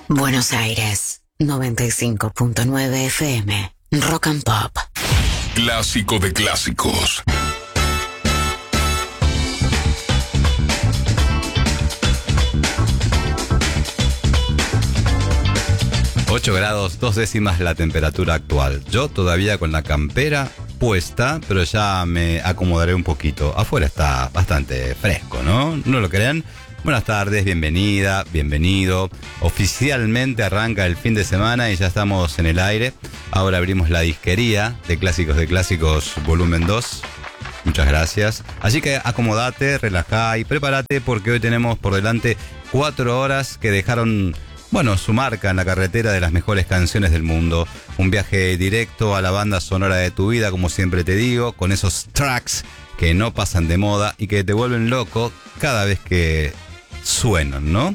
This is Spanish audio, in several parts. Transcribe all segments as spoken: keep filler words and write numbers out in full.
Buenos Aires, noventa y cinco punto nueve F M, Rock and Pop. Clásico de clásicos. ocho grados, dos décimas la temperatura actual. Yo todavía con la campera puesta, pero ya me acomodaré un poquito. Afuera está bastante fresco, ¿no? ¿No lo creen? Buenas tardes, bienvenida, bienvenido. Oficialmente arranca el fin de semana y ya estamos en el aire. Ahora abrimos la disquería de Clásicos de Clásicos volumen dos. Muchas gracias. Así que acomodate, relajá y prepárate porque hoy tenemos por delante cuatro horas que dejaron, bueno, su marca en la carretera de las mejores canciones del mundo. Un viaje directo a la banda sonora de tu vida, como siempre te digo, con esos tracks que no pasan de moda y que te vuelven loco cada vez que suenan, ¿no?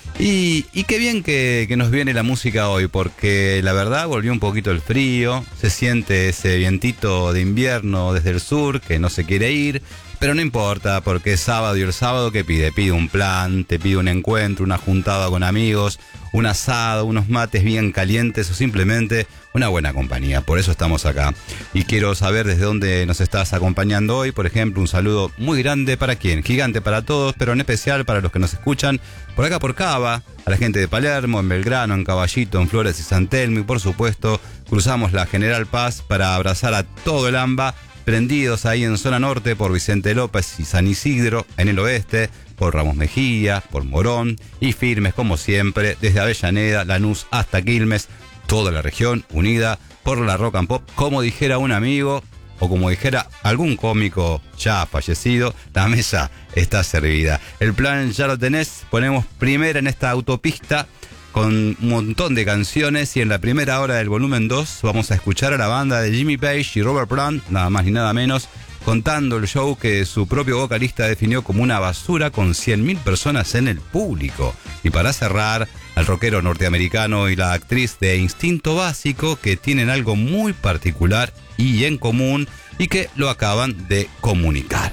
Y, y qué bien que, que nos viene la música hoy, porque la verdad volvió un poquito el frío, se siente ese vientito de invierno desde el sur que no se quiere ir, pero no importa, porque es sábado y el sábado ¿qué pide? Pide un plan, te pide un encuentro, una juntada con amigos, un asado, unos mates bien calientes o simplemente una buena compañía. Por eso estamos acá. Y quiero saber desde dónde nos estás acompañando hoy. Por ejemplo, un saludo muy grande para quién, gigante para todos, pero en especial para los que nos escuchan por acá por Cava, a la gente de Palermo, en Belgrano, en Caballito, en Flores y San Telmo. Y por supuesto, cruzamos la General Paz para abrazar a todo el AMBA, prendidos ahí en zona norte por Vicente López y San Isidro, en el oeste por Ramos Mejía, por Morón, y firmes como siempre desde Avellaneda, Lanús hasta Quilmes, toda la región unida por la rock and pop. Como dijera un amigo, o como dijera algún cómico ya fallecido, la mesa está servida. El plan ya lo tenés, ponemos primera en esta autopista con un montón de canciones, y en la primera hora del volumen dos vamos a escuchar a la banda de Jimmy Page y Robert Plant, nada más ni nada menos, contando el show que su propio vocalista definió como una basura con cien mil personas en el público. Y para cerrar, al rockero norteamericano y la actriz de Instinto Básico, que tienen algo muy particular y en común y que lo acaban de comunicar.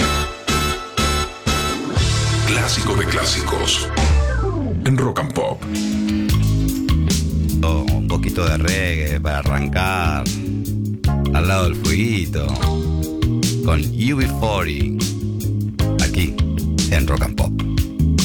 Clásico de clásicos en Rock and Pop. Oh, un poquito de reggae para arrancar al lado del fueguito con U B cuarenta aquí en Rock and Pop.